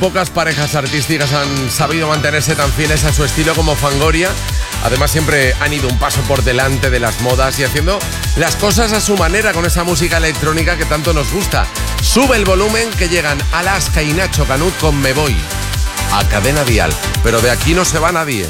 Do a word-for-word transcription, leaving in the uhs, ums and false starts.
Pocas parejas artísticas han sabido mantenerse tan fieles a su estilo como Fangoria. Además, siempre han ido un paso por delante de las modas y haciendo las cosas a su manera con esa música electrónica que tanto nos gusta. Sube el volumen, que llegan Alaska y Nacho Canut con Me Voy a Cadena Dial. Pero de aquí no se va nadie.